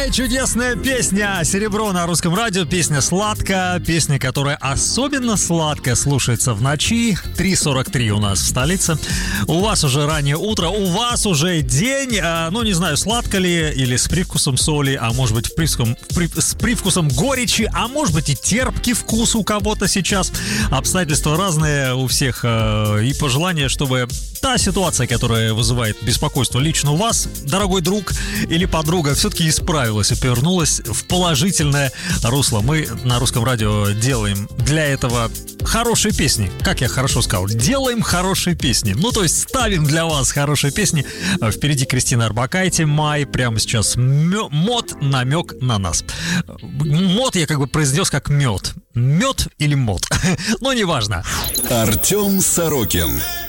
Какая чудесная песня! Серебро на русском радио. Песня сладкая. Песня, которая особенно сладко слушается в ночи. 3:43 у нас в столице. У вас уже раннее утро, у вас уже день. Ну, не знаю, сладко ли или с привкусом соли, а может быть с привкусом горечи, а может быть и терпкий вкус у кого-то сейчас. Обстоятельства разные у всех. И пожелание, чтобы та ситуация, которая вызывает беспокойство лично у вас, дорогой друг или подруга, все-таки исправилась и повернулась в положительное русло. Мы на русском радио делаем для этого хорошие песни. Как я хорошо сказал, делаем хорошие песни. Ну, то есть ставим для вас хорошие песни. Впереди Кристина Орбакайте, май. Прямо сейчас мод, намек на нас. Мод я как бы произнес как мед. Мед или мод? Но неважно. Артем Сорокин.